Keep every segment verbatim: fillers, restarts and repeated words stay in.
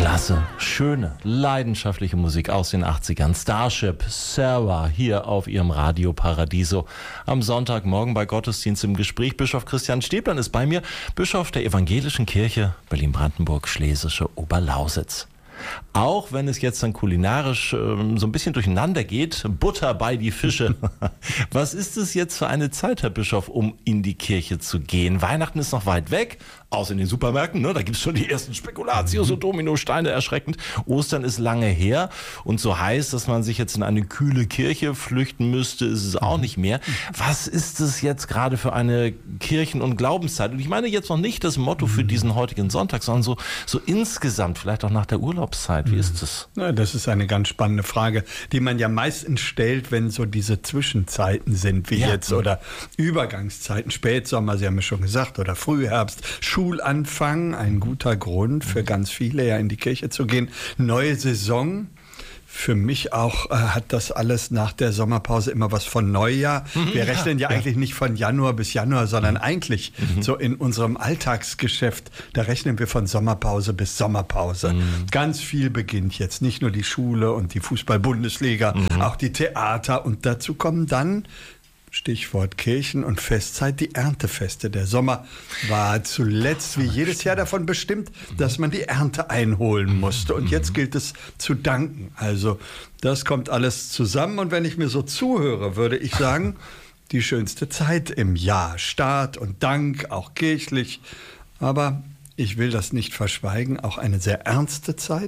Klasse, schöne, leidenschaftliche Musik aus den achtzigern. Starship, Sarah, hier auf ihrem Radio Paradiso. Am Sonntagmorgen bei Gottesdienst im Gespräch. Bischof Christian Stäblein ist bei mir, Bischof der Evangelischen Kirche Berlin-Brandenburg-Schlesische Oberlausitz. Auch wenn es jetzt dann kulinarisch ähm, so ein bisschen durcheinander geht, Butter bei die Fische. Was ist es jetzt für eine Zeit, Herr Bischof, um in die Kirche zu gehen? Weihnachten ist noch weit weg, außer in den Supermärkten, ne? Da gibt es schon die ersten Spekulatius und Dominosteine, erschreckend. Ostern ist lange her und so heiß, dass man sich jetzt in eine kühle Kirche flüchten müsste, ist es auch nicht mehr. Was ist es jetzt gerade für eine Kirchen- und Glaubenszeit? Und ich meine jetzt noch nicht das Motto für diesen heutigen Sonntag, sondern so, so insgesamt, vielleicht auch nach der Urlaubszeit. Wie ist es? Ja, das ist eine ganz spannende Frage, die man ja meistens stellt, wenn so diese Zwischenzeiten sind wie ja. jetzt oder Übergangszeiten, Spätsommer, Sie haben es schon gesagt, oder Frühherbst, Schulanfang, ein guter Grund für ganz viele ja in die Kirche zu gehen. Neue Saison. Für mich auch äh, hat das alles nach der Sommerpause immer was von Neujahr. Mhm, Wir rechnen ja, ja eigentlich nicht von Januar bis Januar, sondern eigentlich mhm. so in unserem Alltagsgeschäft, da rechnen wir von Sommerpause bis Sommerpause. Mhm. Ganz viel beginnt jetzt, nicht nur die Schule und die Fußball-Bundesliga, mhm. auch die Theater. Und dazu kommen dann, Stichwort Kirchen- und Festzeit, die Erntefeste. Der Sommer war zuletzt wie jedes Jahr davon bestimmt, dass man die Ernte einholen musste. Und jetzt gilt es zu danken. Also das kommt alles zusammen. Und wenn ich mir so zuhöre, würde ich sagen, die schönste Zeit im Jahr. Start und Dank, auch kirchlich. Aber ich will das nicht verschweigen, auch eine sehr ernste Zeit.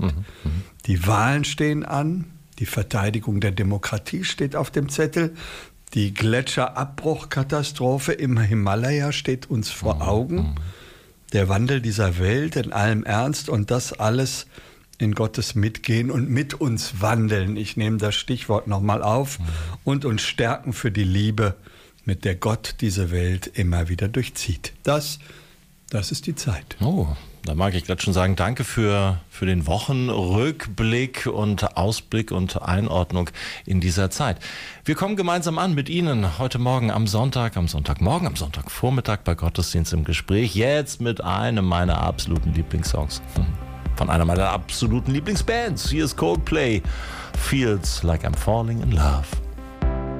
Die Wahlen stehen an. Die Verteidigung der Demokratie steht auf dem Zettel. Die Gletscherabbruchkatastrophe im Himalaya steht uns vor Augen. Der Wandel dieser Welt in allem Ernst und das alles in Gottes Mitgehen und mit uns wandeln. Ich nehme das Stichwort nochmal auf und uns stärken für die Liebe, mit der Gott diese Welt immer wieder durchzieht. Das, das ist die Zeit. Oh. Da mag ich gleich schon sagen, danke für, für den Wochenrückblick und Ausblick und Einordnung in dieser Zeit. Wir kommen gemeinsam an mit Ihnen heute Morgen am Sonntag, am Sonntagmorgen, am Sonntagvormittag bei Gottesdienst im Gespräch. Jetzt mit einem meiner absoluten Lieblingssongs von einer meiner absoluten Lieblingsbands. Hier ist Coldplay, Feels Like I'm Falling in Love.